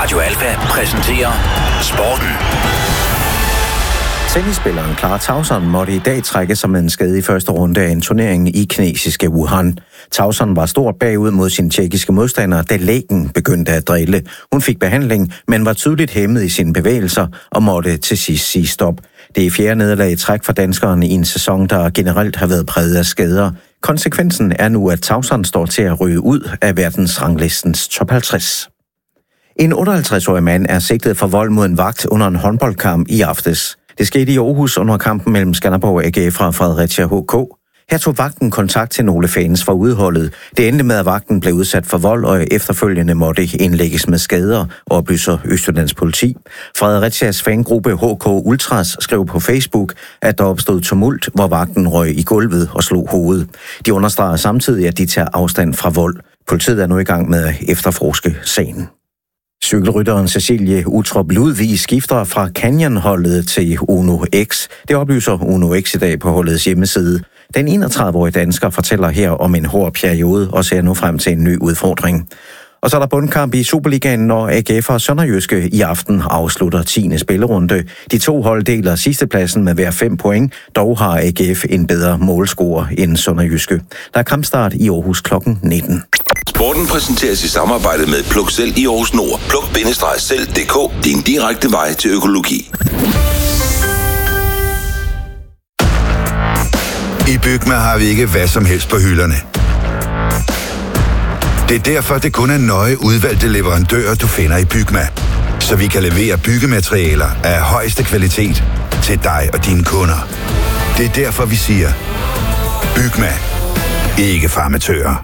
Radio Alfa præsenterer Sporten. Tennisspilleren Clara Tauson måtte i dag trække sig med en skade i første runde af en turnering i kinesiske Wuhan. Tauson var stort bagud mod sin tjekkiske modstander, da lægen begyndte at drille. Hun fik behandling, men var tydeligt hæmmet i sine bevægelser og måtte til sidst sige stop. Det er 4. nederlag i træk for danskeren i en sæson, der generelt har været præget af skader. Konsekvensen er nu, at Tauson står til at ryge ud af verdensranglistens top 50. En 58-årig mand er sigtet for vold mod en vagt under en håndboldkamp i aftes. Det skete i Aarhus under kampen mellem Skanderborg AGF og Fredericia HK. Her tog vagten kontakt til nogle fans fra udholdet. Det endte med, at vagten blev udsat for vold, og efterfølgende måtte indlægges med skader, oplyser Østjyllands politi. Fredericias fangruppe HK Ultras skrev på Facebook, at der opstod tumult, hvor vagten røg i gulvet og slog hovedet. De understreger samtidig, at de tager afstand fra vold. Politiet er nu i gang med at efterforske sagen. Cykelrytteren Cecilie Uttrup Ludvig skifter fra Canyon-holdet til Uno X. Det oplyser Uno X i dag på holdets hjemmeside. Den 31-årige dansker fortæller her om en hård periode og ser nu frem til en ny udfordring. Og så er der bundkamp i Superligaen, når AGF og Sønderjyske i aften afslutter 10. spillerunde. De to hold deler sidstepladsen med hver 5 point. Dog har AGF en bedre målscore end Sønderjyske. Der er kampstart i Aarhus kl. 19. Sporten præsenteres i samarbejde med Pluk Selv i Aarhus Nord. Pluk-selv.dk. Din direkte vej til økologi. I Bygma har vi ikke hvad som helst på hylderne. Det er derfor, det kun er nøje udvalgte leverandører, du finder i Bygma. Så vi kan levere byggematerialer af højeste kvalitet til dig og dine kunder. Det er derfor, vi siger, Bygma. Ikke farmatører.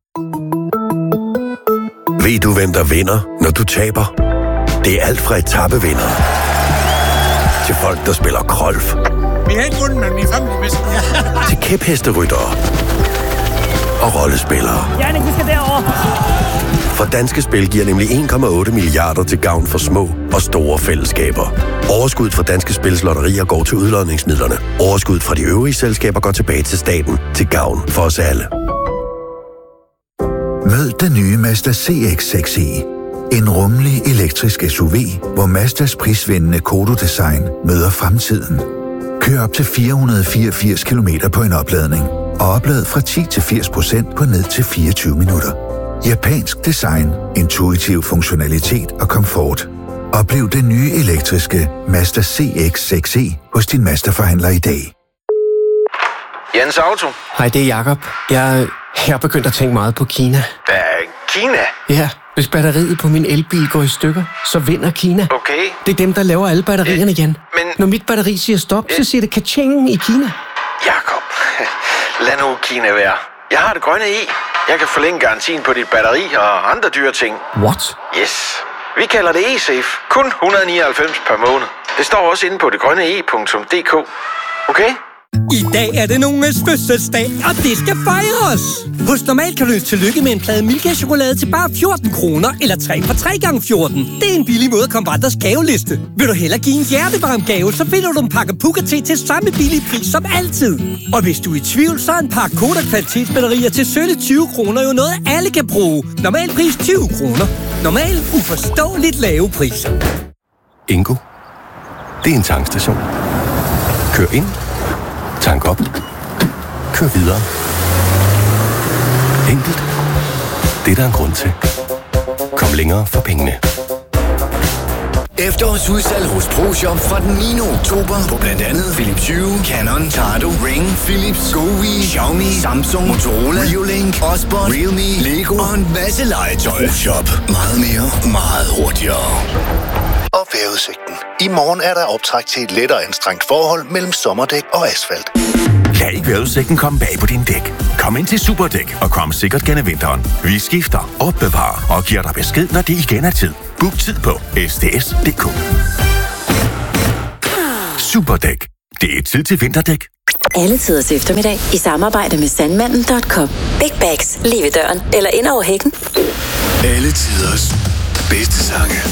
Ved du, hvem der vinder, når du taber? Det er alt fra etappevinder til folk, der spiller golf. Vi har ikke vundet, men vi er fremme til kæphesteryttere og rollespillere. Jannik, vi skal derover. For Danske Spil giver nemlig 1,8 milliarder til gavn for små og store fællesskaber. Overskuddet fra Danske Spils lotterier går til udlodningsmidlerne. Overskuddet fra de øvrige selskaber går tilbage til staten til gavn for os alle. Mød den nye Mazda CX-6e. En rummelig elektrisk SUV, hvor Mazdas prisvindende Kodo-design møder fremtiden. Kør op til 484 km på en opladning, og oplad fra 10 til 80% på ned til 24 minutter. Japansk design, intuitiv funktionalitet og komfort. Oplev den nye elektriske Mazda CX-6e hos din Mazda-forhandler i dag. Jens Auto. Hej, det er Jakob. Jeg er begyndt at tænke meget på Kina. Kina? Ja, hvis batteriet på min elbil går i stykker, så vinder Kina. Okay. Det er dem, der laver alle batterierne igen. Men når mit batteri siger stop, så siger det ka-ching i Kina. Jakob, lad nu Kina være. Jeg har det grønne i. Jeg kan forlænge garantien på dit batteri og andre dyre ting. What? Yes. Vi kalder det eSafe. Kun 199 per måned. Det står også inde på detgrønnee.dk. Okay? I dag er det nogens fødselsdag, og det skal fejres. Hos Normal kan du ønske tillykke med en plade Milka-chokolade til bare 14 kroner, eller 3 for 3 gange 14. Det er en billig måde at komme på andres gaveliste. Vil du hellere give en hjertevarm gave, så finder du en pakke Puka-Te til samme billige pris som altid. Og hvis du er i tvivl, så er en pakke Koda kvalitetsbatterier til sølle 20 kroner jo noget, alle kan bruge. Normal pris 20 kroner. Normal uforståeligt lave priser. Ingo, det er en tankstation. Kør ind. Tank op. Kør videre. Enkelt. Det er der en grund til. Kom længere for pengene. Efterårsudsalg hos ProShop fra den 9. oktober på blandt andet Philips Hue, Canon, Tado, Ring, Philips, GoWi, Xiaomi, Samsung, Motorola, Reolink, Osborne, Realme, Lego og en masse legetøj. ProShop. Meget mere, meget hurtigere. Og vejrudsigten. I morgen er der optræk til et lettere anstrengt forhold mellem sommerdæk og asfalt. Lad ikke vejrudsigten komme bag på din dæk. Kom ind til Superdæk og kom sikkert gennem vinteren. Vi skifter, opbevarer og giver dig besked, når det igen er tid. Book tid på sds.dk. Superdæk. Det er tid til vinterdæk. Alle tiders eftermiddag i samarbejde med Sandmanden.com. Big bags lige ved døren eller ind over hækken. Alle tiders bedste sange.